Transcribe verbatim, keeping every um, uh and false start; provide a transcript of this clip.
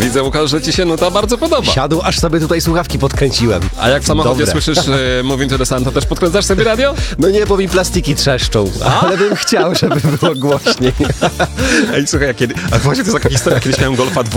Widzę, Łukasz, że ci się nuta bardzo podoba. Siadł, aż sobie tutaj słuchawki podkręciłem. A jak w samochodzie Dobre. słyszysz y, Moving to the Sun, to też podkręcasz sobie radio? No nie, bo mi plastiki trzeszczą, ale bym chciał, żeby było głośniej. Ej, słuchaj, ja kiedy... A właśnie to jest taka historia, kiedyś miałem Golfa